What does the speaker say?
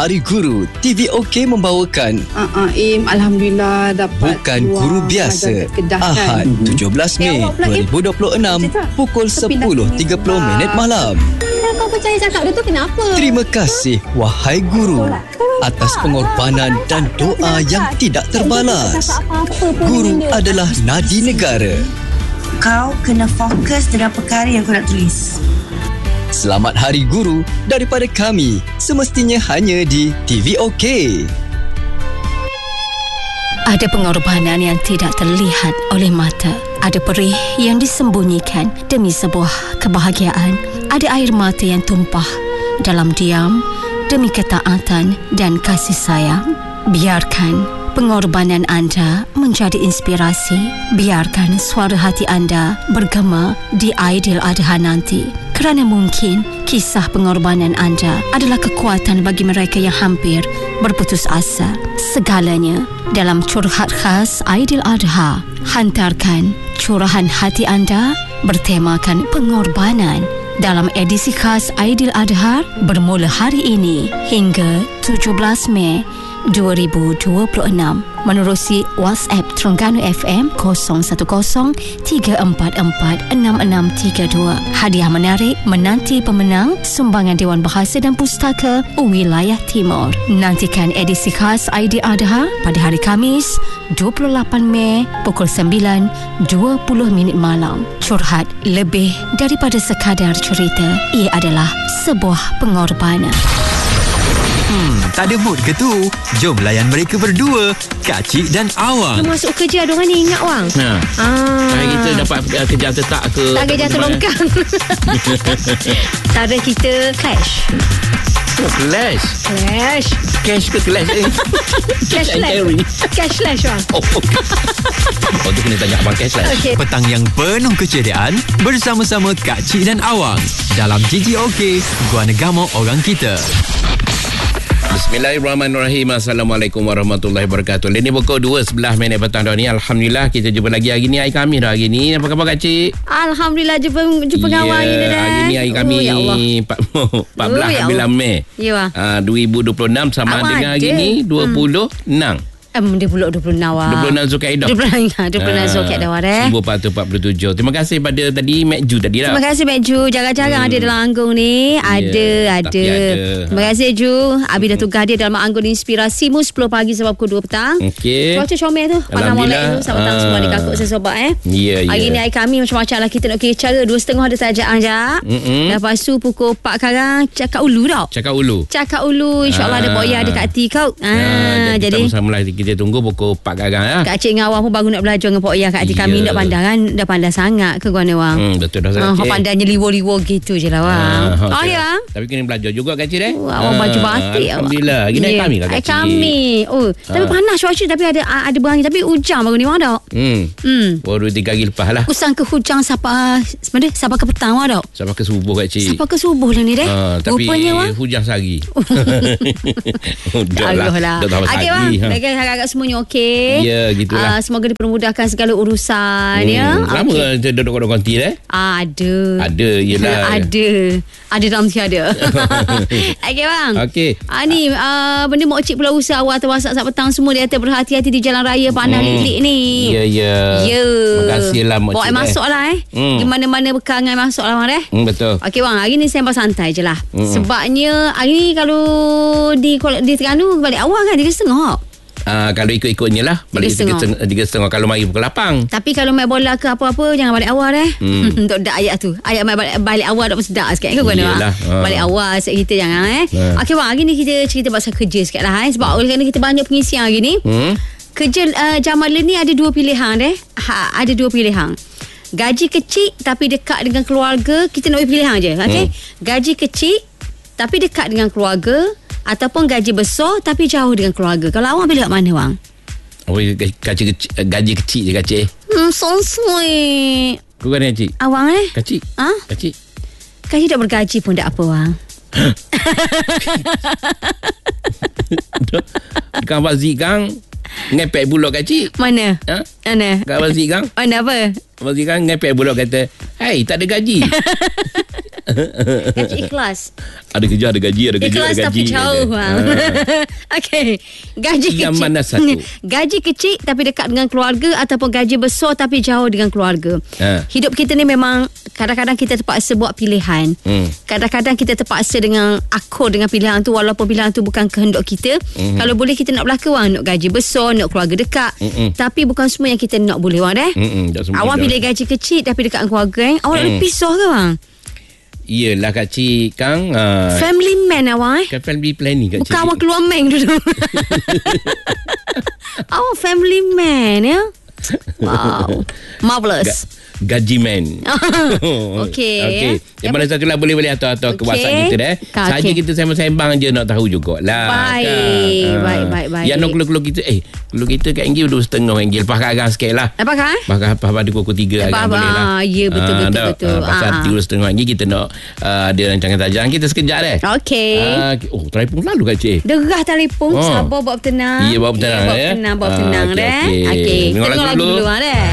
Hari Guru, TV OK membawakan Alhamdulillah dapat Bukan Guru Biasa, Ahad 17 Mei 2026 pukul 10.30 malam. Kau percaya cakap dia tu kenapa? Terima kasih wahai Guru atas pengorbanan dan doa yang tidak terbalas. Guru adalah nadi negara. Kau kena fokus dengan perkara yang kau nak tulis. Selamat Hari Guru daripada kami, semestinya hanya di TV OK. Ada pengorbanan yang tidak terlihat oleh mata. Ada perih yang disembunyikan demi sebuah kebahagiaan. Ada air mata yang tumpah dalam diam demi ketaatan dan kasih sayang. Biarkan pengorbanan anda menjadi inspirasi. Biarkan suara hati anda bergema di Aidiladha nanti. Kerana mungkin kisah pengorbanan anda adalah kekuatan bagi mereka yang hampir berputus asa. Segalanya dalam curhat khas Aidiladha. Hantarkan curahan hati anda bertemakan pengorbanan dalam edisi khas Aidiladha bermula hari ini hingga 17 Mei 2026 menerusi WhatsApp Terengganu FM 0103446632. Hadiah menarik menanti pemenang sumbangan Dewan Bahasa dan Pustaka Wilayah Timur. Nantikan edisi khas Aidiladha pada hari Khamis 28 Mei pukul 9.20 malam. Curhat lebih daripada sekadar cerita. Ia adalah sebuah pengorbanan. Tak ada mood ke tu? Jom layan mereka berdua, Kak Cik dan Awang. Dia masuk kerja ada orang ni ingat Wang. Hari kita dapat kerja tetap ke? Tak kerja terlongkang. Tarikh kita clash. Clash? Cash ke clash? Cash Wang. Tu kena tanya Abang Cash Lash. Okay. Petang yang penuh keceriaan bersama-sama Kak Cik dan Awang dalam GG OK, Gua Negamo Orang Kita. Bismillahirrahmanirrahim. Assalamualaikum warahmatullahi wabarakatuh. Ini pukul 2.11 petang dah ni. Alhamdulillah kita jumpa lagi hari ni. Hari Khamis dah hari ni. Apa khabar Kak Cik? Alhamdulillah jumpa kawan kita dah. Hari ni hari Khamis ya Allah. 14 bulan Mei. Ya. 2026 sama dengan hari ni 26. Dia pula 26 awak. 26 Zulkaidah. 26 Zulkaidah awak 1447. Terima kasih pada tadi Mek Ju tadi lah. Terima kasih Mek Ju. Jarang-jarang ada dalam anggung ni. Ada. Terima kasih Ju. Abi dah tugas dia dalam anggung Inspirasimu 10 pagi sampai pukul 2 petang. Okey. Cuaca comel tu. Pandang molek tu. Selamat petang semua adik kakak saya sobat Ya. Hari ni hari kami macam-macam lah. Kita nak kira cara 2.30 ada tajaan je. Lepas tu pukul 4 sekarang cakap ulu tau. Cakap ulu. InsyaAllah ada Pok Ya ada Kak T kau. Jadi sama-sama kita tunggu pukul 4 sekarang lah. Kak Cik dengan Awang pun baru nak belajar dengan Pok Ya. Kak Cik kami tak pandang kan. Dah pandang sangat ke Guana Wang. Betul dah sangat. Pandangnya liwo-liwo gitu je lah Wang. Ya. Tapi kena belajar juga Kak Cik Awang baju batik. Alhamdulillah. Gini hari kami lah Kak Cik. Kami. Tapi panas cuaca. Tapi ada berangin. Tapi hujan baru ni Wang tak? Baru 3 hari lepas lah. Aku sangka hujan sampai ke petang Wang tak? Sampai ke subuh Kak Cik. Sampai ke subuh lah ni tapi rupanya Wang hujan sehari. Dah lah. Okey Wang. Agak semuanya okey. Ya, gitulah. Semoga dipermudahkan segala urusan ya. Lama kita duduk konti Ada. Yelah. Ada dalam tiada. Okey bang. Okey. Ni benda mak cik Pulau Usaha awak terwasak saat petang semua dia kata berhati-hati di jalan raya panas lik-lik ni. Ya. Terima kasih lah mak cik. Bawa masuk lah Di mana-mana bekangan masuk lah bang betul. Okey bang, hari ni sembang santai je lah. Sebabnya hari ni kalau di Terengganu balik awal kan 3.30. Kalau ikut-ikutnya lah balik 3.30 kalau mari pukul 8. Tapi kalau main bola ke apa-apa jangan balik awal Untuk dak ayat tu. Ayat main balik awal tak sedap sikit kan Guana. Balik awal sikit kita jangan Okey bang, hari ni kita cerita pasal kerja sikit lah sebab oleh kerana kita banyak pengisian hari ni. Kerja Jamala ni ada dua pilihan ada dua pilihan. Gaji kecil tapi dekat dengan keluarga, kita nak pilihan je. Okey. Gaji kecil tapi dekat dengan keluarga, ataupun gaji besar tapi jauh dengan keluarga. Kalau awang pilih kat mana Wang? Gaji kecil je Kak Cik. So sweet. Kau kan Cik? Awang Kak Cik. Kak Cik. Gaji tak bergaji pun tak apa Wang. Dekat Abang Zik Kang ngepek bulok Kak Cik. Mana? Mana? Dekat Abang Zik Kang. Mana apa? Abang Zik Kang ngepek bulok kata, "Hai, tak ada gaji." Gaji ikhlas. Ada kerja, ada gaji, ada kerja, Ikhlas ada gaji. tapi jauh. Okey. Gaji kecil. Yang mana satu? Gaji kecil tapi dekat dengan keluarga ataupun gaji besar tapi jauh dengan keluarga. Hidup kita ni memang kadang-kadang kita terpaksa buat pilihan. Kadang-kadang kita terpaksa dengan akur dengan pilihan tu walaupun pilihan tu bukan kehendak kita. Kalau boleh kita nak berlaku wang, nak gaji besar, nak keluarga dekat. Tapi bukan semua yang kita nak boleh wang dah. Awak pilih gaji kecil tapi dekat keluarga awak nak pisah ke bang? Iyalah Kak Cik Kang. Family man awak Kan family planning Kak Cik. bukan awak keluar main dulu. Awak family man ya. Wow, marvelous. Gaji man. Okey. Yang mana satu lah boleh atau ke WhatsApp kita dah. Saja kita sembang je nak tahu jugalah. Baik. Yang nak keluar kita keluar kita kat Enggil 2.5 Lepas kat Agang sikit lah. Apakah? Lepas pada pukul 3 Agang boleh lah. Ya betul. Pasal 2.5 kita nak ada rancangan tajam kita sekejap deh. Okey. Telefon lalu Kak Cik. Derah telefon. Sabar bawa tenang. Ya bawa tenang. Bawa tenang dah. Okey. Tengok lagu dulu deh.